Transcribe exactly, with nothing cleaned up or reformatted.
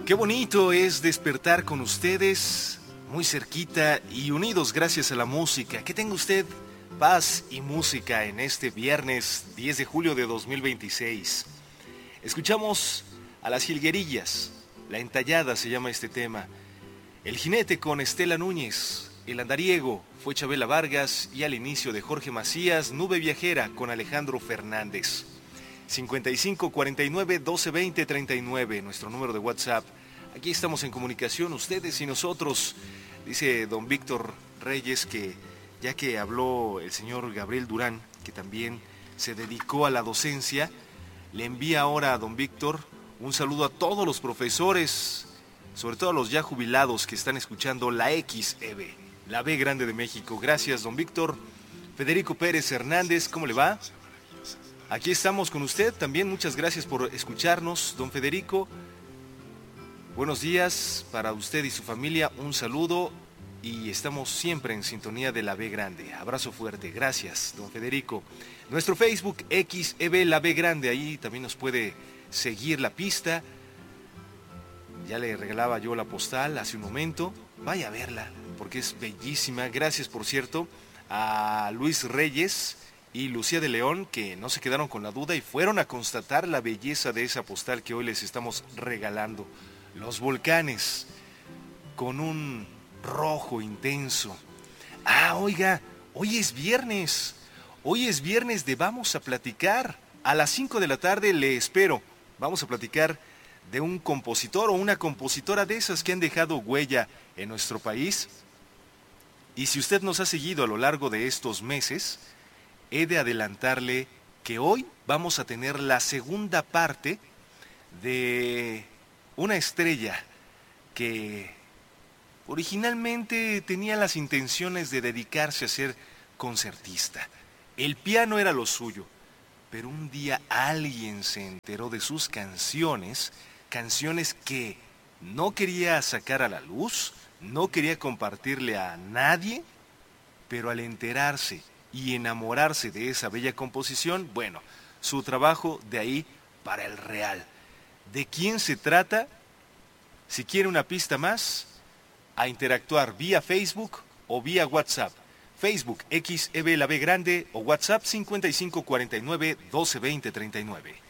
Qué bonito es despertar con ustedes, muy cerquita y unidos gracias a la música. Que tenga usted paz y música en este viernes diez de julio de dos mil veintiséis. Escuchamos a Las Jilguerillas, La Entallada se llama este tema. El Jinete con Estela Núñez, El Andariego fue Chabela Vargas y al inicio de Jorge Macías, Nube Viajera con Alejandro Fernández. cincuenta y cinco cuarenta y nueve doce veinte treinta y nueve, nuestro número de WhatsApp. Aquí estamos en comunicación, ustedes y nosotros. Dice don Víctor Reyes que ya que habló el señor Gabriel Durán, que también se dedicó a la docencia, le envía ahora a don Víctor un saludo a todos los profesores, sobre todo a los ya jubilados que están escuchando la X E B, la B Grande de México. Gracias, don Víctor. Federico Pérez Hernández, ¿cómo le va? Aquí estamos con usted también, muchas gracias por escucharnos, don Federico. Buenos días para usted y su familia, un saludo y estamos siempre en sintonía de la B Grande. Abrazo fuerte, gracias, don Federico. Nuestro Facebook, X E B La B Grande, ahí también nos puede seguir la pista. Ya le regalaba yo la postal hace un momento, vaya a verla porque es bellísima. Gracias, por cierto, a Luis Reyes y Lucía de León, que no se quedaron con la duda y fueron a constatar la belleza de esa postal que hoy les estamos regalando. Los volcanes, con un rojo intenso. Ah, oiga, hoy es viernes. Hoy es viernes de Vamos a Platicar. A las cinco de la tarde le espero. Vamos a platicar de un compositor o una compositora de esas que han dejado huella en nuestro país. Y si usted nos ha seguido a lo largo de estos meses, he de adelantarle que hoy vamos a tener la segunda parte de una estrella que originalmente tenía las intenciones de dedicarse a ser concertista. El piano era lo suyo, pero un día alguien se enteró de sus canciones, canciones que no quería sacar a la luz, no quería compartirle a nadie, pero al enterarse y enamorarse de esa bella composición, bueno, su trabajo de ahí para el real. ¿De quién se trata? Si quiere una pista más, a interactuar vía Facebook o vía WhatsApp. Facebook X E B La B Grande o WhatsApp cincuenta y cinco cuarenta y nueve doce veinte treinta y nueve.